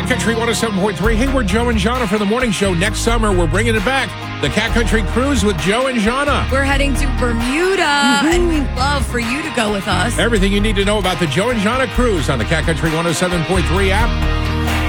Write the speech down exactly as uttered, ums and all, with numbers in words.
Cat Country one oh seven point three. Hey, we're Joe and Jana for the morning show. Next summer, we're bringing it back. The Cat Country Cruise with Joe and Jana. We're heading to Bermuda, Mm-hmm. and we'd love for you to go with us. Everything you need to know about the Joe and Jana Cruise on the Cat Country one oh seven point three app.